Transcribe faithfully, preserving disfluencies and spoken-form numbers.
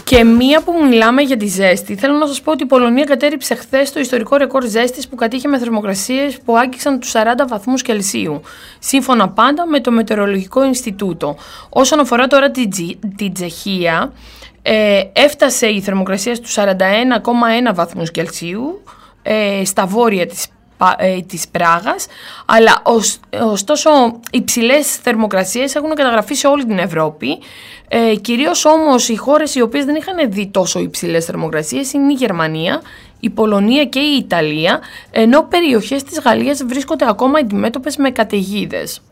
Και μία που μιλάμε για τη ζέστη, θέλω να σας πω ότι η Πολωνία κατέρριψε χθες το ιστορικό ρεκόρ ζέστης που κατήχε με θερμοκρασίες που άγγιξαν τους σαράντα βαθμούς Κελσίου, σύμφωνα πάντα με το Μετεωρολογικό Ινστιτούτο. Όσον αφορά τώρα την, την Τσεχία, ε, έφτασε η θερμοκρασία στους σαράντα ένα κόμμα ένα βαθμούς Κελσίου ε, στα βόρεια της της Πράγας, αλλά ωστόσο υψηλές θερμοκρασίες έχουν καταγραφεί σε όλη την Ευρώπη, ε, κυρίως όμως οι χώρες οι οποίες δεν είχαν δει τόσο υψηλές θερμοκρασίες είναι η Γερμανία, η Πολωνία και η Ιταλία, ενώ περιοχές της Γαλλίας βρίσκονται ακόμα αντιμέτωπες με καταιγίδες.